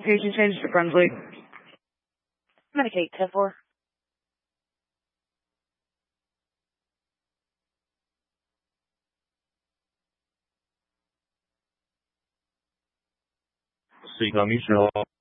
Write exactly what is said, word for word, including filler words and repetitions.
Location change to Brunswick. Medicate, ten four. C-Com, you should